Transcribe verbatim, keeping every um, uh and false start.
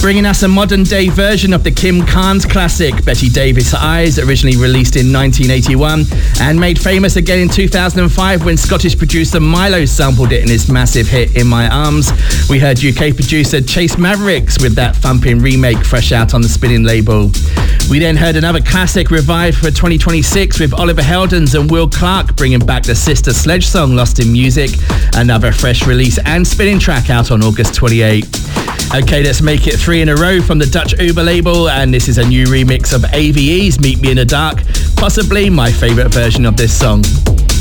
Bringing us a modern day version of the Kim Carnes classic, Betty Davis Eyes, originally released in nineteen eighty-one and made famous again in two thousand five when Scottish producer Milo sampled it in his massive hit In My Arms. We heard U K producer Chase Mavericks with that thumping remake fresh out on the Spinnin' label. We then heard another classic revived for twenty twenty-six with Oliver Heldens and Will Clark bringing back the Sister Sledge song Lost in Music, another fresh release and spinning track out on August twenty-eighth. Okay, let's make it three in a row from the Dutch Uber label, and this is a new remix of A V E's Meet Me in the Dark, possibly my favourite version of this song.